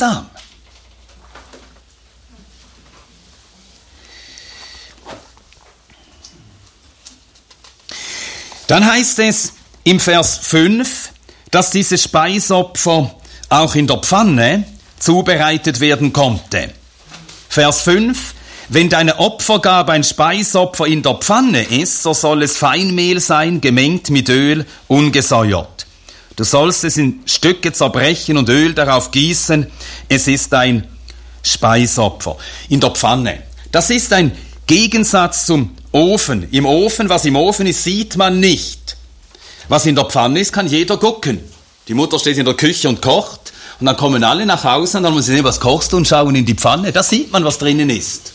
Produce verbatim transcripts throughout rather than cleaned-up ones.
Gehorsam. Dann heißt es im Vers fünf, dass dieses Speisopfer auch in der Pfanne zubereitet werden konnte. Vers fünf: Wenn deine Opfergabe ein Speisopfer in der Pfanne ist, so soll es Feinmehl sein, gemengt mit Öl, ungesäuert. Du sollst es in Stücke zerbrechen und Öl darauf gießen. Es ist ein Speisopfer. In der Pfanne. Das ist ein Gegensatz zum Ofen. Im Ofen, was im Ofen ist, sieht man nicht. Was in der Pfanne ist, kann jeder gucken. Die Mutter steht in der Küche und kocht und dann kommen alle nach Hause und dann müssen sie sehen, was kochst du, und schauen in die Pfanne. Da sieht man, was drinnen ist.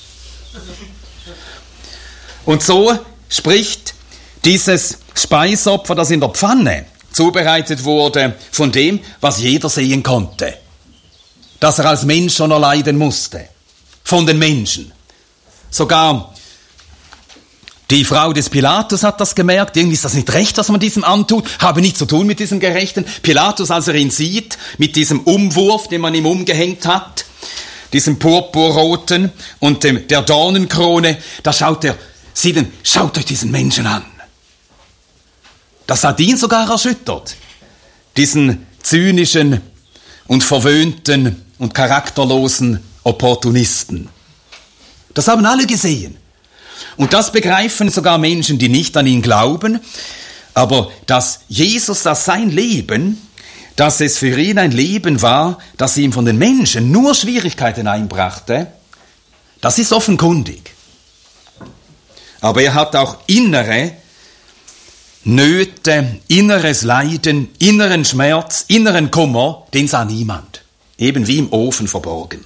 Und so spricht dieses Speisopfer, das in der Pfanne zubereitet wurde, von dem, was jeder sehen konnte. Dass er als Mensch schon erleiden musste. Von den Menschen. Sogar die Frau des Pilatus hat das gemerkt. Irgendwie ist das nicht recht, was man diesem antut. Habe nichts zu tun mit diesem Gerechten. Pilatus, als er ihn sieht, mit diesem Umwurf, den man ihm umgehängt hat, diesem purpurroten und dem, der Dornenkrone, da schaut er, sieht ihn, schaut euch diesen Menschen an. Das hat ihn sogar erschüttert. Diesen zynischen und verwöhnten und charakterlosen Opportunisten. Das haben alle gesehen. Und das begreifen sogar Menschen, die nicht an ihn glauben. Aber dass Jesus, dass sein Leben, dass es für ihn ein Leben war, das ihm von den Menschen nur Schwierigkeiten einbrachte, das ist offenkundig. Aber er hat auch innere Nöte, inneres Leiden, inneren Schmerz, inneren Kummer, den sah niemand. Eben wie im Ofen verborgen.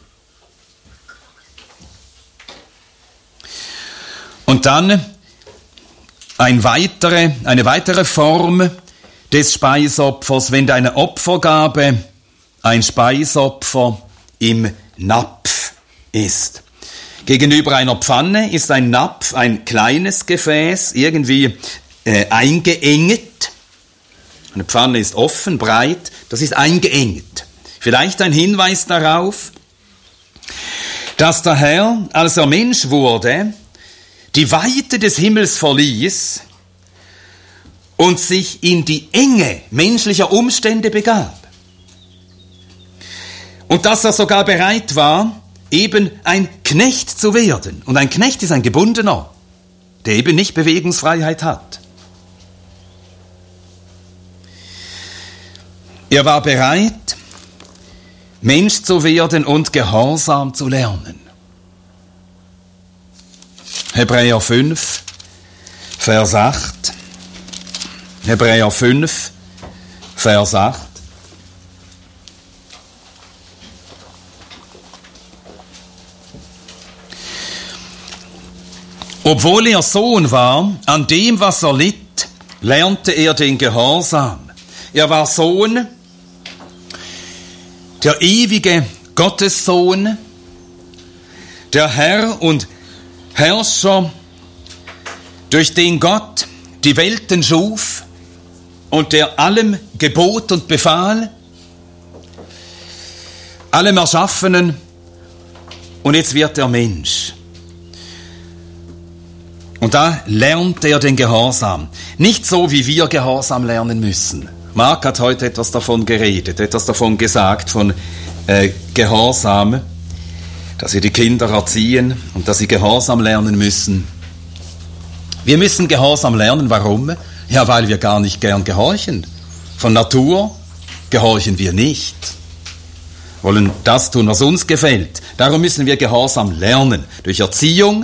Und dann ein weitere, eine weitere Form des Speisopfers, wenn deine Opfergabe ein Speisopfer im Napf ist. Gegenüber einer Pfanne ist ein Napf ein kleines Gefäß, irgendwie äh, eingeengt. Eine Pfanne ist offen, breit, das ist eingeengt. Vielleicht ein Hinweis darauf, dass der Herr, als er Mensch wurde, die Weite des Himmels verließ und sich in die Enge menschlicher Umstände begab. Und dass er sogar bereit war, eben ein Knecht zu werden. Und ein Knecht ist ein Gebundener, der eben nicht Bewegungsfreiheit hat. Er war bereit, Mensch zu werden und Gehorsam zu lernen. Hebräer fünf, Vers acht. Hebräer fünf, Vers acht. Obwohl er Sohn war, an dem, was er litt, lernte er den Gehorsam. Er war Sohn, der ewige Gottessohn, der Herr und Herrscher, durch den Gott die Welten schuf und der allem gebot und befahl, allem Erschaffenen, und jetzt wird er Mensch. Und da lernt er den Gehorsam. Nicht so, wie wir Gehorsam lernen müssen. Mark hat heute etwas davon geredet, etwas davon gesagt, von äh, Gehorsam, dass wir die Kinder erziehen und dass sie Gehorsam lernen müssen. Wir müssen Gehorsam lernen. Warum? Ja, weil wir gar nicht gern gehorchen. Von Natur gehorchen wir nicht. Wollen das tun, was uns gefällt. Darum müssen wir Gehorsam lernen. Durch Erziehung,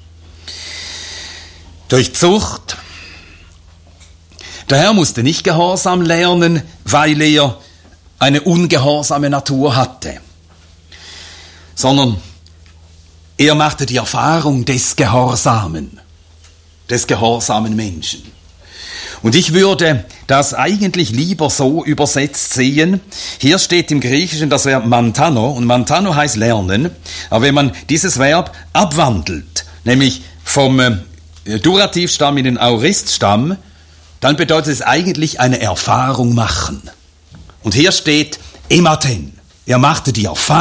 durch Zucht. Der Herr musste nicht Gehorsam lernen, weil er eine ungehorsame Natur hatte, sondern er machte die Erfahrung des Gehorsamen, des gehorsamen Menschen. Und ich würde das eigentlich lieber so übersetzt sehen. Hier steht im Griechischen das Verb mantano, und mantano heißt lernen, aber wenn man dieses Verb abwandelt, nämlich vom äh, Durativstamm in den Aoriststamm, dann bedeutet es eigentlich eine Erfahrung machen. Und hier steht ematen. Er machte die Erfahrung